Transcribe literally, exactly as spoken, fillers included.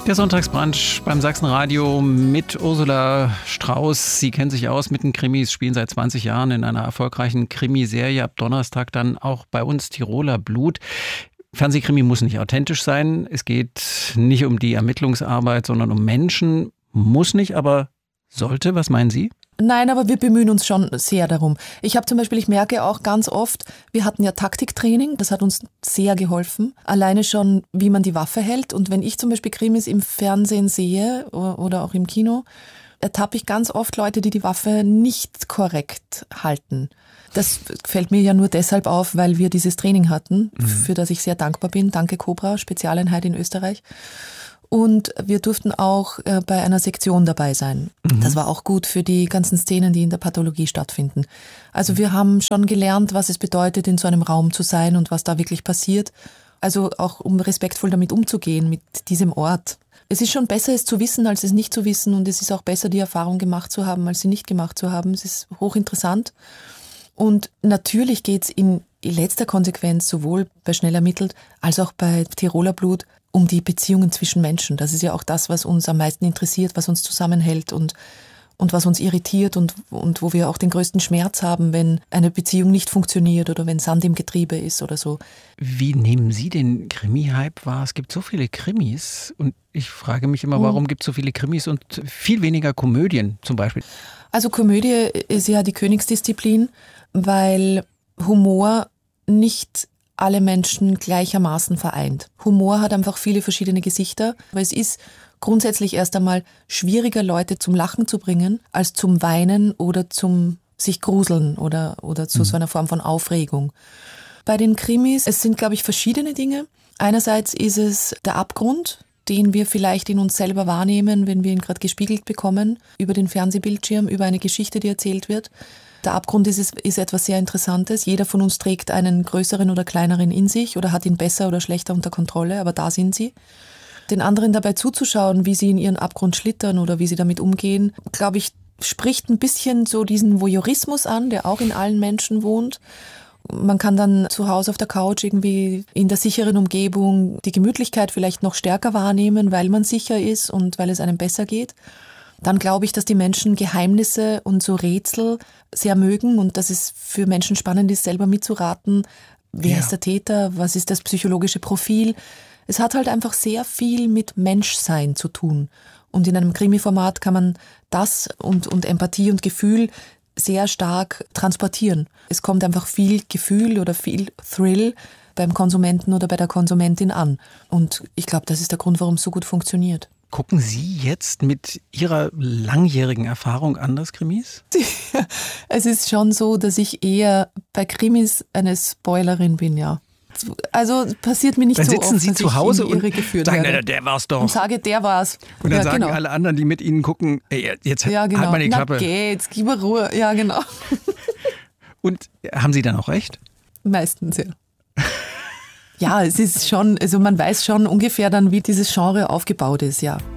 Der Sonntagsbrunch beim Sachsenradio mit Ursula Strauß. Sie kennt sich aus mit den Krimis, spielen seit zwanzig Jahren in einer erfolgreichen Krimiserie. Ab Donnerstag dann auch bei uns Tiroler Blut. Fernsehkrimi muss nicht authentisch sein. Es geht nicht um die Ermittlungsarbeit, sondern um Menschen. Muss nicht, aber sollte. Was meinen Sie? Nein, aber wir bemühen uns schon sehr darum. Ich habe zum Beispiel, ich merke auch ganz oft, wir hatten ja Taktiktraining, das hat uns sehr geholfen. Alleine schon, wie man die Waffe hält. Und wenn ich zum Beispiel Krimis im Fernsehen sehe oder auch im Kino, ertappe ich ganz oft Leute, die die Waffe nicht korrekt halten. Das fällt mir ja nur deshalb auf, weil wir dieses Training hatten, mhm. für das ich sehr dankbar bin. Danke Cobra, Spezialeinheit in Österreich. Und wir durften auch äh, bei einer Sektion dabei sein. Mhm. Das war auch gut für die ganzen Szenen, die in der Pathologie stattfinden. Also wir haben schon gelernt, was es bedeutet, in so einem Raum zu sein und was da wirklich passiert. Also auch um respektvoll damit umzugehen, mit diesem Ort. Es ist schon besser, es zu wissen, als es nicht zu wissen. Und es ist auch besser, die Erfahrung gemacht zu haben, als sie nicht gemacht zu haben. Es ist hochinteressant. Und natürlich geht es in letzter Konsequenz sowohl bei Schnell ermittelt als auch bei Tiroler Blut um die Beziehungen zwischen Menschen. Das ist ja auch das, was uns am meisten interessiert, was uns zusammenhält und, und was uns irritiert und, und wo wir auch den größten Schmerz haben, wenn eine Beziehung nicht funktioniert oder wenn Sand im Getriebe ist oder so. Wie nehmen Sie den Krimi-Hype wahr? Es gibt so viele Krimis und ich frage mich immer, warum gibt es so viele Krimis und viel weniger Komödien zum Beispiel? Also Komödie ist ja die Königsdisziplin, weil Humor nicht alle Menschen gleichermaßen vereint. Humor hat einfach viele verschiedene Gesichter, aber es ist grundsätzlich erst einmal schwieriger, Leute zum Lachen zu bringen, als zum Weinen oder zum sich gruseln oder, oder zu mhm. so einer Form von Aufregung. Bei den Krimis, es sind, glaube ich, verschiedene Dinge. Einerseits ist es der Abgrund, den wir vielleicht in uns selber wahrnehmen, wenn wir ihn gerade gespiegelt bekommen, über den Fernsehbildschirm, über eine Geschichte, die erzählt wird. Der Abgrund ist, ist etwas sehr Interessantes. Jeder von uns trägt einen größeren oder kleineren in sich oder hat ihn besser oder schlechter unter Kontrolle, aber da sind sie. Den anderen dabei zuzuschauen, wie sie in ihren Abgrund schlittern oder wie sie damit umgehen, glaube ich, spricht ein bisschen so diesen Voyeurismus an, der auch in allen Menschen wohnt. Man kann dann zu Hause auf der Couch irgendwie in der sicheren Umgebung die Gemütlichkeit vielleicht noch stärker wahrnehmen, weil man sicher ist und weil es einem besser geht. Dann glaube ich, dass die Menschen Geheimnisse und so Rätsel sehr mögen und dass es für Menschen spannend ist, selber mitzuraten, wer ja. ist der Täter, was ist das psychologische Profil. Es hat halt einfach sehr viel mit Menschsein zu tun. Und in einem Krimi-Format kann man das und, und Empathie und Gefühl sehr stark transportieren. Es kommt einfach viel Gefühl oder viel Thrill beim Konsumenten oder bei der Konsumentin an. Und ich glaube, das ist der Grund, warum es so gut funktioniert. Gucken Sie jetzt mit Ihrer langjährigen Erfahrung anders Krimis? Es ist schon so, dass ich eher bei Krimis eine Spoilerin bin, ja. Also passiert mir nicht dann so sitzen oft, Sie dass zu ich Hause in die Irre und geführt sagen, werde. der war's doch. Und sage, der war's. Und dann ja, sagen genau. alle anderen, die mit Ihnen gucken, ey, jetzt ja, genau. halt mal die Klappe. Na geht's, gib mir Ruhe. Ja, genau. Und haben Sie dann auch recht? Meistens, ja. Ja, es ist schon, also man weiß schon ungefähr dann, wie dieses Genre aufgebaut ist, ja.